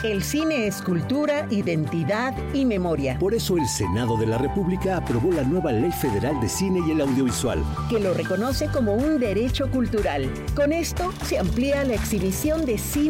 El cine es cultura, identidad y memoria. Por eso el Senado de la República aprobó la nueva Ley Federal de Cine y el Audiovisual, que lo reconoce como un derecho cultural. Con esto se amplía la exhibición de cine